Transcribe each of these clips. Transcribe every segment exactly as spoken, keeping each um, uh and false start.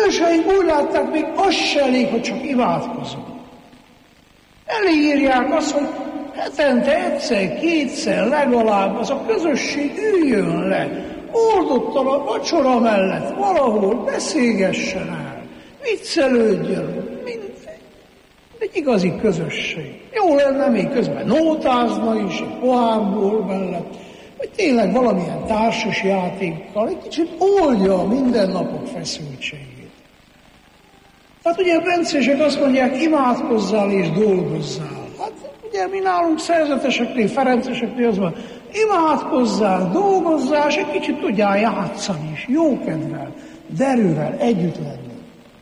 őseink úgy látták, még az se elég, hogy csak imádkozunk. Elírják azt, hogy hetente egyszer, kétszer legalább az a közösség üljön le, oldottan a vacsora mellett valahol beszélgessen el, viccelődjön, mint egy igazi közösség. Jó lenne, még közben nótázna is, egy pohárból mellett, vagy tényleg valamilyen társas játékkal egy kicsit oldja a mindennapok feszültségét. Tehát ugye a bencések azt mondják, imádkozzál és dolgozzál. Hát ugye mi nálunk szerzeteseknél, ferenceseknél az van, imádkozzál, dolgozzál, és egy kicsit tudjál játszani is, jókedvel, derűvel, együtt lenni.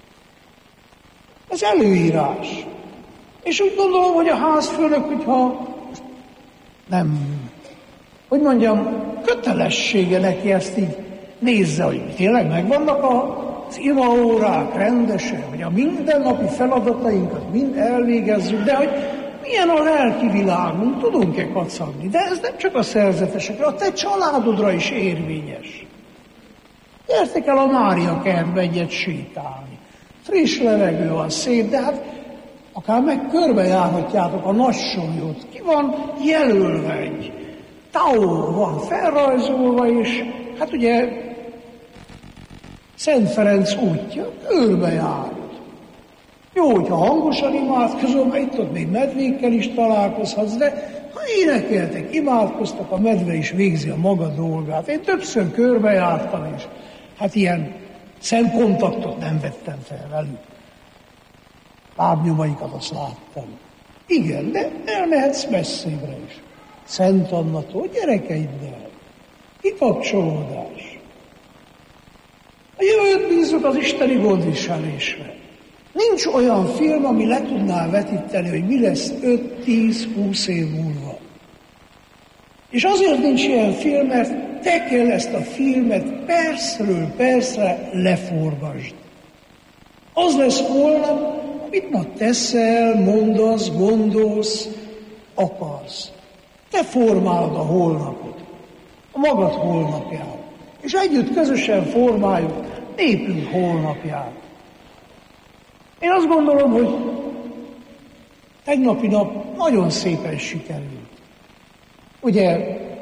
Ez előírás. És úgy gondolom, hogy a házfőnök, hogyha nem, hogy mondjam, kötelessége neki ezt így nézze, hogy tényleg megvannak az imaórák rendesen, hogy a mindennapi feladatainkat mind elvégezzük, de hogy milyen a lelki világunk, tudunk-e kacagni. De ez nem csak a szerzetesekre, a te családodra is érvényes. Gyertek el a Mária kertbe egyet sétálni. Friss levegő van, szép, de hát akár meg körbejárhatjátok a Nagysonyót. Ki van jelölve egy tau van felrajzolva, és hát ugye Szent Ferenc útja, körbejárod. Jó, hogyha hangosan imádkozom, mert itt ott még medvékkel is találkozhatsz, de ha énekeltek, imádkoztak, a medve is végzi a maga dolgát. Én többször körbejártam, és hát ilyen szemkontaktot nem vettem fel velük. Lábnyomaikat azt láttam. Igen, de elmehetsz messzébbre is. Szent Annatól, gyerekeiddel. Kikapcsolódás. A jövőt bízzuk az isteni gondviselésre. Nincs olyan film, ami le tudná vetíteni, hogy mi lesz öt, tíz, húsz év múlva. És azért nincs ilyen film, mert te kell ezt a filmet percről percre leforgasd. Az lesz holnap, amit ma teszel, mondasz, gondolsz, akarsz. Te formálod a holnapot, a magad holnapját. És együtt közösen formáljuk népünk holnapját. Én azt gondolom, hogy tegnapi nap nagyon szépen sikerült. Ugye,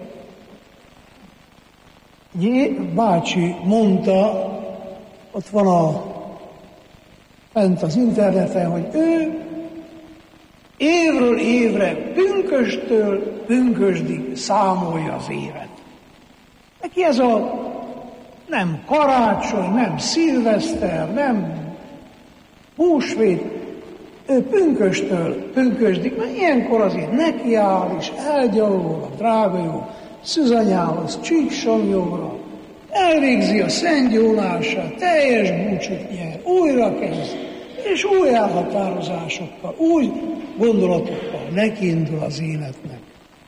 bácsi mondta, ott van a, fent az interneten, hogy ő évről évre, pünköstől pünkösdig számolja az évet. Neki ez a nem karácsony, nem szilveszter, nem húsvét, ő pünköstől pünkösdig, mert ilyenkor azért nekiáll és elgyalogol a drága jó szűzanyához, Csíksomlyóra, elvégzi a szentgyónását, teljes búcsút nyer, újra kezd, és új elhatározásokkal, új gondolatokkal nekiindul az életnek.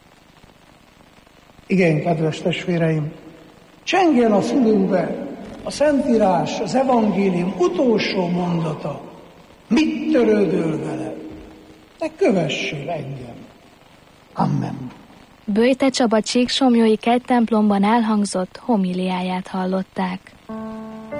Igen, kedves testvéreim, csengjen a fülünkbe a Szentírás, az evangélium utolsó mondata. Mit törődöl vele? Te kövessél engem. Amen. Böjte Csaba csíksomlyói kegytemplomban elhangzott homiliáját hallották.